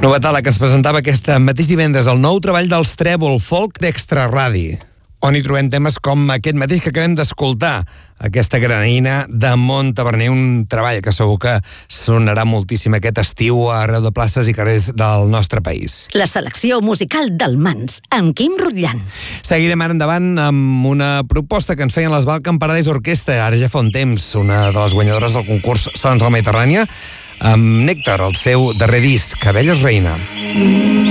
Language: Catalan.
Novetat la que es presentava aquest mateix divendres, el nou treball dels Trèvol Folk d'Extra Radi, on hi trobem temes com aquest mateix que acabem d'escoltar, aquesta granina de Montaverner, un treball que segur que sonarà moltíssim aquest estiu arreu de places i carrers del nostre país. La selecció musical del Mans, amb Quim Rutllan. Seguirem ara endavant amb una proposta que ens feien les Balkan Paradise Orquestra, ara ja fa un temps, una de les guanyadores del concurs Sons de la Mediterrània, amb Nèctar, el seu darrer disc, Abelles Reina.